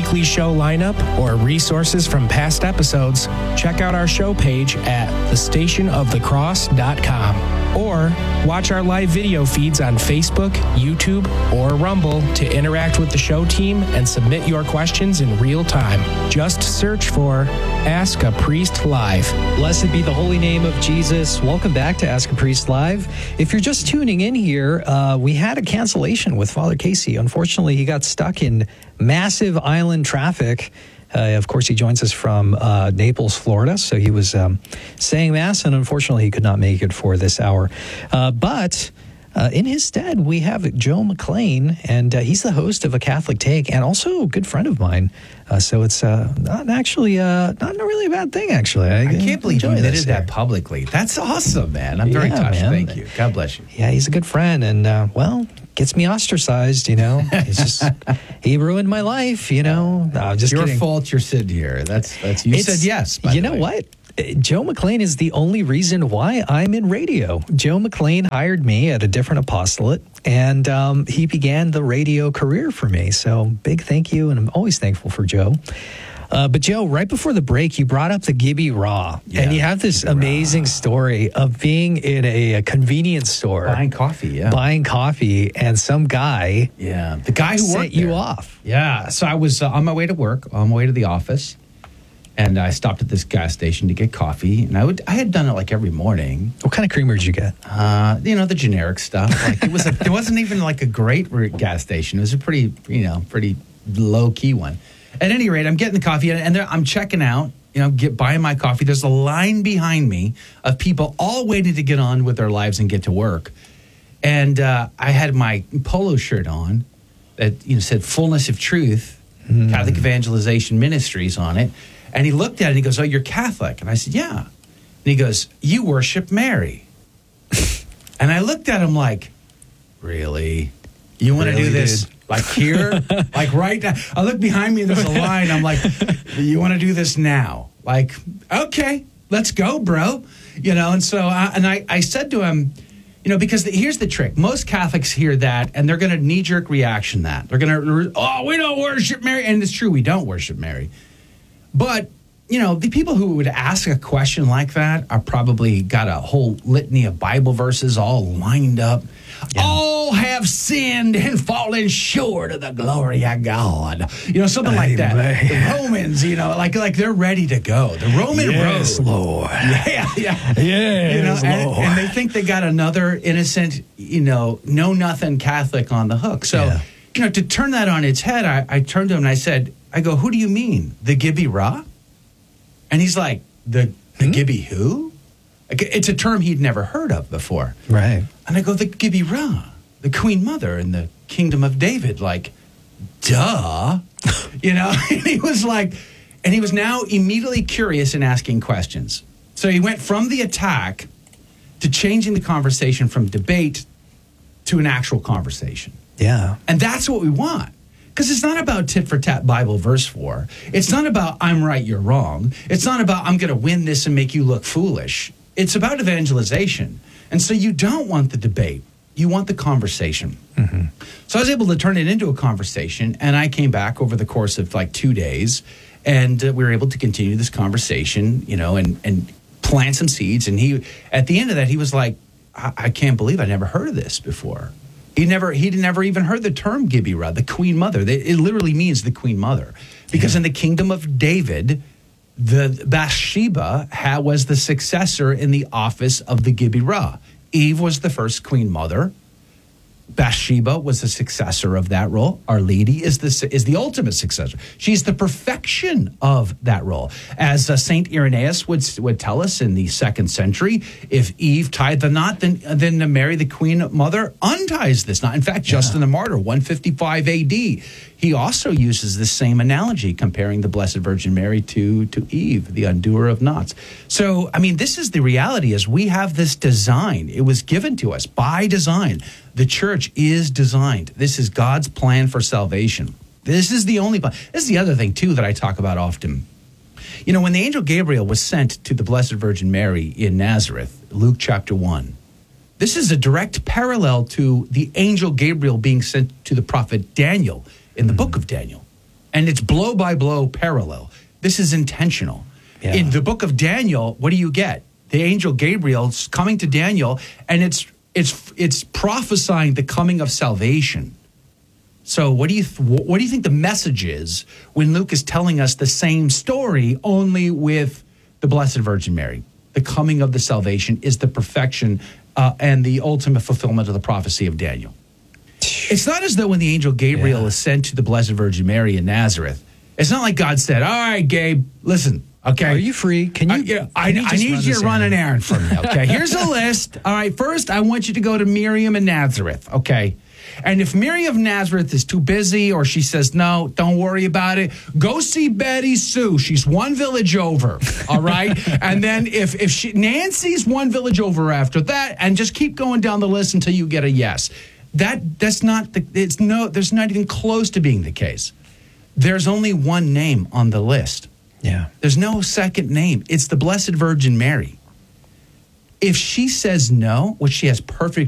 weekly show lineup or resources from past episodes, check out our show page at thestationofthecross.com. Or watch our live video feeds on Facebook, YouTube, or Rumble to interact with the show team and submit your questions in real time. Just search for Ask a Priest Live. Blessed be the holy name of Jesus. Welcome back to Ask a Priest Live. If you're just tuning in here, we had a cancellation with Father Casey. Unfortunately, he got stuck in massive island traffic. Of course, he joins us from Naples, Florida. So he was saying Mass, and unfortunately, he could not make it for this hour. But in his stead, we have Joe McLean, and he's the host of A Catholic Take and also a good friend of mine. So it's not really a bad thing, actually. I can't believe you admitted that publicly. That's awesome, man. I'm very touched. Man. Thank you. God bless you. Yeah, he's a good friend, and, gets me ostracized, It's just, he ruined my life, No, just your kidding. fault you're sitting here. You said yes. You know what? Joe McLean is the only reason why I'm in radio. Joe McLean hired me at a different apostolate, and he began the radio career for me. So big thank you, and I'm always thankful for Joe. But Joe, right before the break, you brought up the Gibby Raw, and you have this amazing story of being in a convenience store. Buying coffee, and some guy the guy who sent worked you there. off. Yeah, so I was on my way to work, on my way to the office, and I stopped at this gas station to get coffee, and I had done it like every morning. What kind of creamer did you get? The generic stuff. Like it wasn't even like a great gas station. It was a pretty low key one. At any rate, I'm getting the coffee, and I'm checking out, buying my coffee. There's a line behind me of people all waiting to get on with their lives and get to work. And I had my polo shirt on that said Fullness of Truth, Catholic Evangelization Ministries on it. And he looked at it and he goes, "Oh, you're Catholic?" And I said, "Yeah." And he goes, "You worship Mary." And I looked at him like, "Really? You want to do this?" Dude. Like here? Like right now? I look behind me and there's a line. I'm like, "You want to do this now?" Like, okay, let's go, bro. And so I said to him, because here's the trick. Most Catholics hear that and they're going to knee-jerk reaction that. They're going to, we don't worship Mary. And it's true, we don't worship Mary. But, the people who would ask a question like that are probably got a whole litany of Bible verses all lined up. Yeah. All have sinned and fallen short of the glory of God. Something like that. The Romans, like they're ready to go. The Roman road. Lord. Yeah. Yes, Lord. And they think they got another innocent, know-nothing Catholic on the hook. So, to turn that on its head, I turned to him and I said, "Who do you mean? The Gibby Ra?" And he's like, the Gibby who? It's a term he'd never heard of before. Right. And I go, "The Gibby Ra, the Queen Mother in the Kingdom of David." Like, duh. And he was like, and he was now immediately curious and asking questions. So he went from the attack to changing the conversation from debate to an actual conversation. Yeah. And that's what we want. Because it's not about tit-for-tat Bible verse war. It's not about I'm right, you're wrong. It's not about I'm going to win this and make you look foolish. It's about evangelization. And so you don't want the debate. You want the conversation. Mm-hmm. So I was able to turn it into a conversation, and I came back over the course of like 2 days, and we were able to continue this conversation, and plant some seeds. And he, at the end of that, he was like, I can't believe I never heard of this before. He'd never even heard the term Gibby Ra, the Queen Mother. It literally means the Queen Mother. Because in the Kingdom of David, the Bathsheba was the successor in the office of the Gibby Ra. Eve was the first Queen Mother. Bathsheba was the successor of that role. Our Lady is the ultimate successor. She's the perfection of that role. As Saint Irenaeus would tell us in the 2nd century, if Eve tied the knot, then Mary, the Queen Mother, unties this knot. In fact, Justin the Martyr, 155 A.D., he also uses this same analogy, comparing the Blessed Virgin Mary to Eve, the undoer of knots. So, this is the reality, is we have this design. It was given to us by design. The church is designed. This is God's plan for salvation. This is the only plan. This is the other thing, too, that I talk about often. When the angel Gabriel was sent to the Blessed Virgin Mary in Nazareth, Luke chapter 1, this is a direct parallel to the angel Gabriel being sent to the prophet Daniel in the book of Daniel. And it's blow by blow parallel. This is intentional. Yeah. In the book of Daniel, what do you get? The angel Gabriel's coming to Daniel, and it's prophesying the coming of salvation. So what do you think the message is when Luke is telling us the same story, only with the Blessed Virgin Mary? The coming of the salvation is the perfection and the ultimate fulfillment of the prophecy of Daniel. It's not as though when the angel Gabriel is sent to the Blessed Virgin Mary in Nazareth, it's not like God said, all right, Gabe, listen, okay. Are you free? Can you? I need you to run an errand for me, okay? Here's a list. All right, first, I want you to go to Miriam in Nazareth, okay? And if Miriam of Nazareth is too busy or she says, no, don't worry about it, go see Betty Sue. She's one village over, all right? And then if Nancy's one village over after that, and just keep going down the list until you get a yes. There's not even close to being the case. There's only one name on the list. Yeah. There's no second name. It's the Blessed Virgin Mary. If she says no, which she has perfect